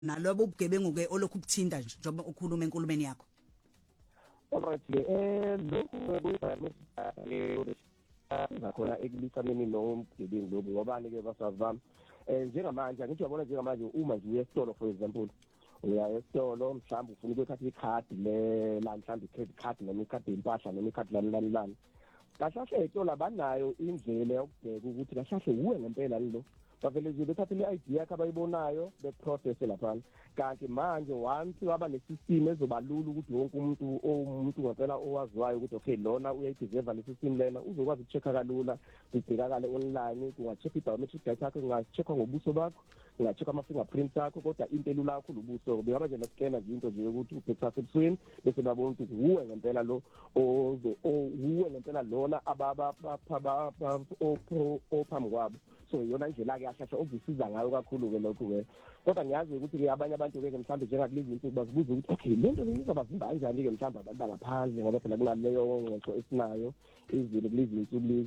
nalobo bugebengu ke olokhu buthinda nje njengoba ukhuluma enkulumeni yakho. Alright, nakhona ekulisaneni nomgebengu lobu ngobani ke basazi bami njengamanje angithi uyabona njengamanje uma nje uye esitolo for example uya esitolo mhlawumbe ufuna ukuthatha ikhadi la mhlawumbe i-credit card noma ikhadi lempahla noma ikhadi lani kahle esitolo abanayo indlela yokubheka ukuthi kahle uwe ngempela lo bavele nje bethatha le-ID yakho abayibonayo beprocess laphana kanti manje once waba ne-system ezobalula ukuthi wonke umuntu ngempela owaziwayo ukuthi okay lona uyayideserve le system lena uzokwazi ukuchecka kalula kubhekakala online kunga-check i-biometric data yakho kunga-checkwa ngobuso bakho kunga-checkwa ama-fingerprints akho kodwa into elula kakhulu ubuso bengaba nje naskena nje into nje ukuthi ubhekisa ebusweni bese babona ukuthi uwe ngempela lo uwe ngempela lona ophambi kwabo so yona indlela ke ahlahla okuzisiza ngayo kakhulu ke lokho ke kodwa ngiyazi ukuthi ke abanye abantu ke mhlawumbe njengakulezi izinto bazibuza ukuthi okay lento izobavimba kanjani ke mhlawumbe abantu bangaphandle ngoba phela kunaleyo ngxoxo esinayo izinto kulezi insuku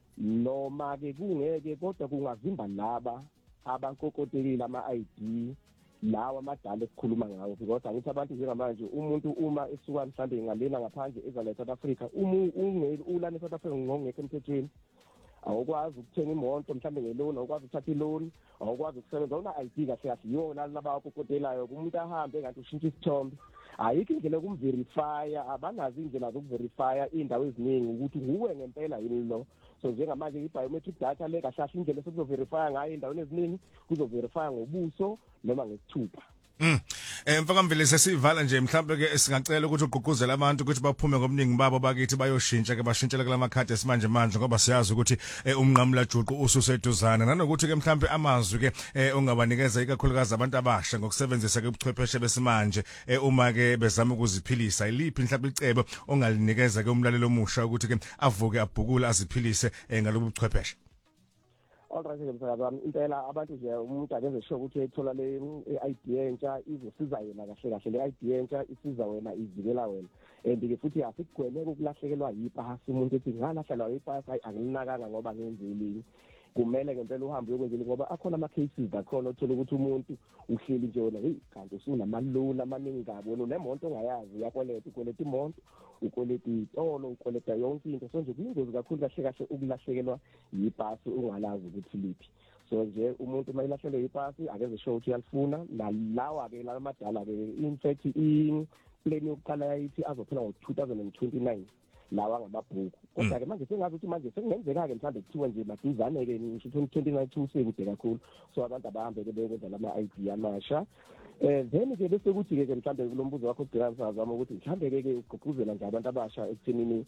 noma ke kungeke kodwa kungavimba laba abankokotelile ama-ID lawa amadala esikhuluma ngawo because angithi abantu njengamanje umuntu uma esuka mhlawumbe ngalena ngaphandle eza la South Africa ulana eSouth Africa ngongekho emthethweni awukwazi ukuthenga imoto mhlawumbe ngeloan awukwazi ukuthatha iloan awukwazi ukusebenza una-ID kahle yona laba abakokotelayo umuntu ahambe kanti ushintsha isithombe ayikho indlela yokumverifya abanazo indlela zokuverifya iy'ndawo eziningi ukuthi nguwe ngempela yini lo so njengamanje i-biometric data le kahle indlela sokuzoverifya ngayo ey'ndaweni eziningi kuzoverifya ngobuso noma ngesithupha. Mfakamvile sesivala nje mhlawumbe ke singacela ukuthi ugqugquzele abantu ukuthi baphume ngomningi babo bakithi bayoshintsha ke bashintshela kula khadi esimanje manje ngoba siyazi ukuthi umnqamula juqu ususeduzana nanokuthi ke mhlawumbe amazwi ke ongabanikeza ikakhulukazi abantu abasha ngokusebenzisa ke ubuchwepheshe besimanje uma ke bezama ukuziphilisa iliphi mhlawumbe icebo ongalinikeza ke umlalelo omusha ukuthi ke avuke abhukule aziphilise ngalobu buchwepheshe. Alright ke msakazami impela abantu nje umuntu akeze sho ukuthi ethola le ID entsha izosiza yena kahle le ID entsha isiza wena ivikela wena and ke futhi asikugwemeka ukulahlekelwa yipasi umuntu ethi ngalahlelwa yipasi angilinakanga ngoba ngenzeli kumele ngempela uhambe uyokwenzela ngoba akhona ama-cases akhona othola ukuthi umuntu uhleli nje wona hey kanti usunama-loan amaningi kabi wena nemonto ongayazi uyakweleta imoto ukweleta itolo ukweleta yonke into so nje kuyingozi kakhulu kahle ukulahlekelwa yipasi ungalazi ukuthi liphi so nje umuntu uma ilahlekelwe yipasi akeze sho ukuthi uyalifuna nalawa-ke la amadala ke in fact i-plan yokuqala yayithi azophela ngo-2029 lawa ngamabhuku kodwa ke manje sengazi ukuthi manje sekungenzeka-ke mhlawumbe kuthiwa nje maduzane-ke ngisho 2029 sekude kakhulu so abantu abahambe-ke bekwenza lama-ID amasha then-ke bese kuthi-ke mhlawumbe kulo mbuzo wakho ogcina sazama ukuthi mhlawumbe-ke ugqugquzela nje abantu abasha ekuthenini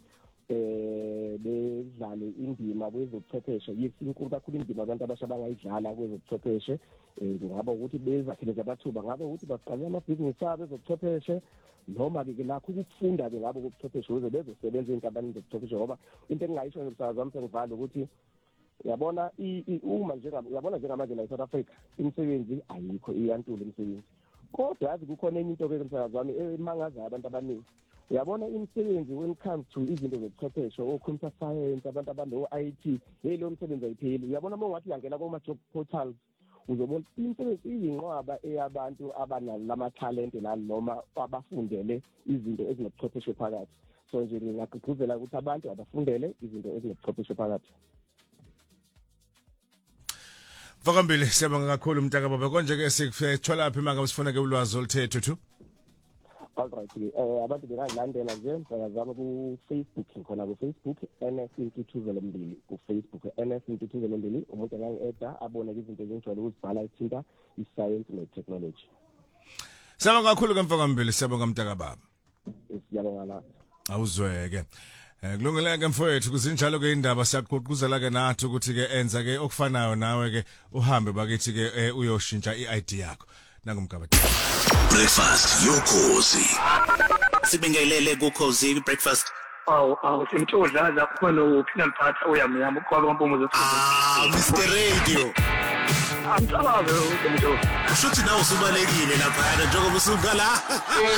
bedlale indima kwezobuchwepheshe inkulu kakhulu indima abantu abasha bangayidlala kwezobuchwepheshe kungaba ukuthi bezakhele nje amathuba ngabe ukuthi baqale amabhizinisi abo ezobuchwepheshe noma-ke nakho ukufunda-ke ngabo kobuchwepheshe ukuze bezosebenza ey'nkampanini zobuchwepheshe ngoba into engingayisho ngemsakazami sengivala ukuthi uyabona uyabona njengamanje la eSouth Africa imisebenzi ayikho iyantula imisebenzi kodwa yazi kukhona enye into-ke emsakazami emangazayo abantu abaningi uyabona imisebenzi when it comes to izinto zobuchwepheshe o-computer science abantu abano-IT leyo msebenzi ayipheli uyabona uma ungathi uyangena kuma-job portals uzobona imisebenzi iyinqwaba eyabantu abanalamathalente lani noma abafundele izinto ezinobuchwepheshe phakathi so nje ngingagqugquzela ukuthi abantu abafundele izinto ezinobuchwepheshe phakathi. Mfakambili siyabonga kakhulu mntakababa konje-ke sikuthola phi manga usifuna ke ulwazi oluthe thuthu. Alright abantu bengayilandela nje ngizama ku-Facebook khona ku-Facebook NS Intuthuko Lembili ku-Facebook NS Intuthuko Lembili umuntu angangi-eda abone izinto ezingijwayele ukuzibhala ethinta i-science ne-technology. Siyabonga kakhulu ke Mfakambili siyabonga mntakababa. Siyabonga la. Awuzweke. Kulungeleke mfowethu kuzinjalo ke indaba siyaqhuquzela ke nathi ukuthi ke enza ke okufanayo nawe ke uhambe bakithi ke uyoshintsha i-ID yakho nangumgaba. Breakfast yokhozi sibingelele kukhozi breakfast simthodla lapho khona uphila mphatha uyamnyama uqhwala kwampumuzo Mr Radio Angicabange ukuthi ushuthi nawe usubalekile lapha njengoba usuka la